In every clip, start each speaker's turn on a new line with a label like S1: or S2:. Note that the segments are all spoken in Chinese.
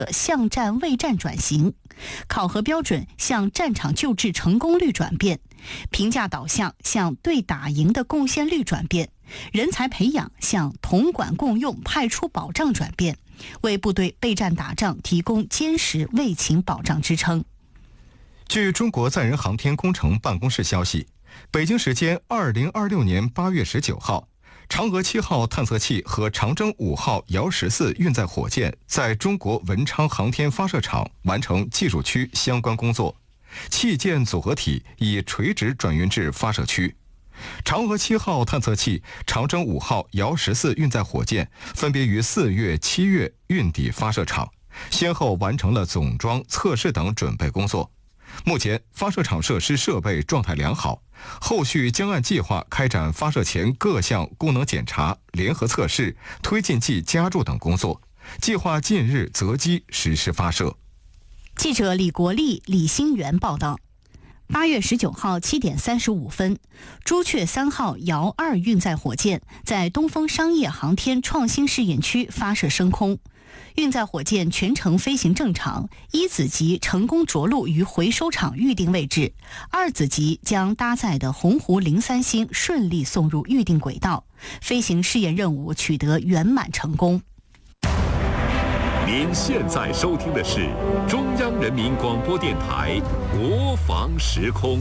S1: 向战卫战转型，考核标准向战场救治成功率转变，评价导向向对打赢的贡献率转变，人才培养向统管共用派出保障转变，为部队备战打仗提供坚实卫勤保障支撑。
S2: 据中国载人航天工程办公室消息，北京时间2026年8月19号，嫦娥7号探测器和长征5号遥14运载火箭在中国文昌航天发射场完成技术区相关工作，器件组合体已垂直转运至发射区。嫦娥7号探测器、长征5号遥14运载火箭分别于4月、7月运抵发射场，先后完成了总装、测试等准备工作。目前发射场设施设备状态良好，后续将按计划开展发射前各项功能检查、联合测试、推进剂加注等工作，计划近日择机实施发射。
S1: 记者李国立、李新元报道。8月19号7点35分，朱雀3号遥2运载火箭在东风商业航天创新试验区发射升空。运载火箭全程飞行正常，一子级成功着陆于回收场预定位置，二子级将搭载的鸿鹄03星顺利送入预定轨道，飞行试验任务取得圆满成功。
S3: 您现在收听的是中央人民广播电台国防时空。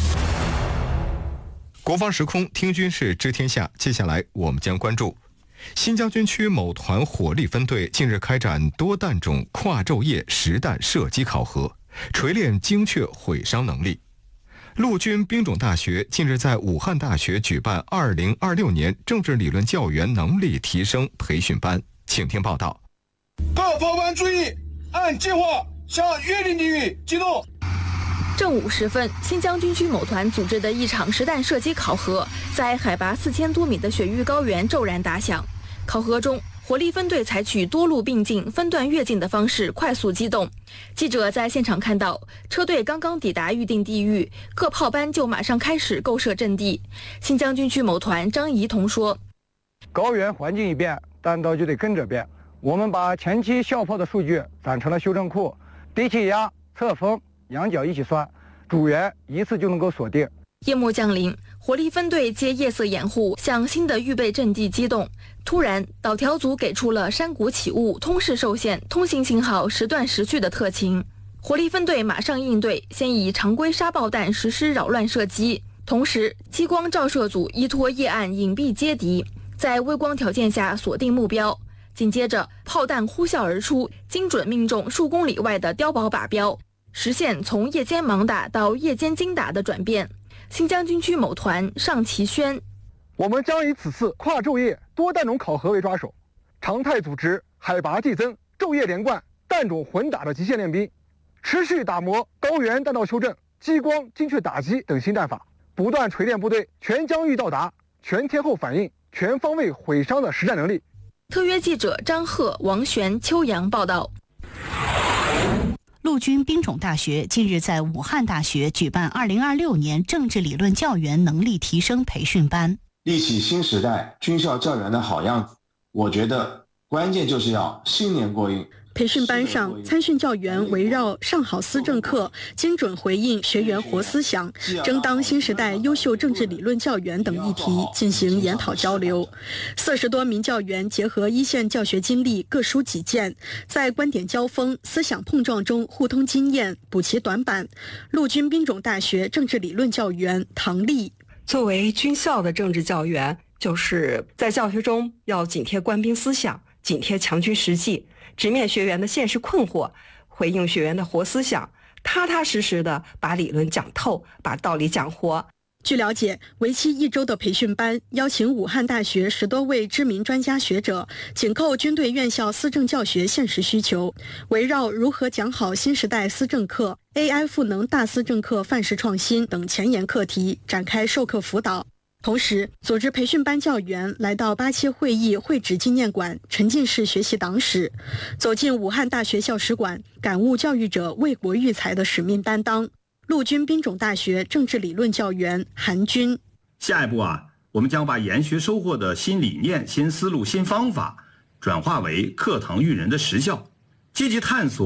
S2: 国防时空，听军事知天下。接下来我们将关注新疆军区某团火力分队近日开展多弹种跨昼夜实弹射击考核，锤炼精确毁伤能力。陆军兵种大学近日在武汉大学举办2026年政治理论教员能力提升培训班，请听报道。
S4: 各炮班注意，按计划向约定地域机动。
S5: 正午时分，新疆军区某团组织的一场实弹射击考核，在海拔4000多米的雪域高原骤然打响。考核中，火力分队采取多路并进、分段跃进的方式快速机动。记者在现场看到，车队刚刚抵达预定地域，各炮班就马上开始构设阵地。新疆军区某团张怡彤说：“
S6: 高原环境一变，弹道就得跟着变。我们把前期校炮的数据攒成了修正库，低气压、侧风、仰角一起算，主源一次就能够锁定。”
S5: 夜幕降临，火力分队借夜色掩护，向新的预备阵地机动。突然，导调组给出了山谷起雾、通视受限、通行信号时断时续的特情。火力分队马上应对，先以常规沙爆弹实施扰乱射击，同时激光照射组依托夜暗隐蔽接敌，在微光条件下锁定目标。紧接着，炮弹呼啸而出，精准命中数公里外的碉堡靶标，实现从夜间盲打到夜间精打的转变。新疆军区某团尚其轩：“
S6: 我们将以此次跨昼夜多弹种考核为抓手，常态组织海拔递增、昼夜连贯、弹种混打的极限练兵，持续打磨高原弹道修正、激光精确打击等新战法，不断锤炼部队全疆域到达、全天候反应、全方位毁伤的实战能力。”
S5: 特约记者张鹤、王璇、邱阳报道。
S1: 陆军兵种大学近日在武汉大学举办2026年政治理论教员能力提升培训班，
S7: 立起新时代军校教员的好样子。我觉得关键就是要信念过硬。
S8: 培训班上，参训教员围绕上好思政课，精准回应学员活思想，争当新时代优秀政治理论教员等议题进行研讨交流。40多名教员结合一线教学经历，各抒己见，在观点交锋、思想碰撞中互通经验，补齐短板。陆军兵种大学政治理论教员唐丽：“
S9: 作为军校的政治教员，就是在教学中要紧贴官兵思想，紧贴强军实际，直面学员的现实困惑，回应学员的活思想，踏踏实实的把理论讲透，把道理讲活。”
S8: 据了解，为期1周的培训班邀请武汉大学10多位知名专家学者，紧扣军队院校思政教学现实需求，围绕如何讲好新时代思政课、AI 赋能大思政课范式创新等前沿课题展开授课辅导。同时，组织培训班教员来到87会议会址纪念馆沉浸式学习党史，走进武汉大学校史馆，感悟教育者为国育才的使命担当。陆军兵种大学政治理论教员韩军：“
S10: 下一步我们将把研学收获的新理念、新思路、新方法转化为课堂育人的实效， 积极探索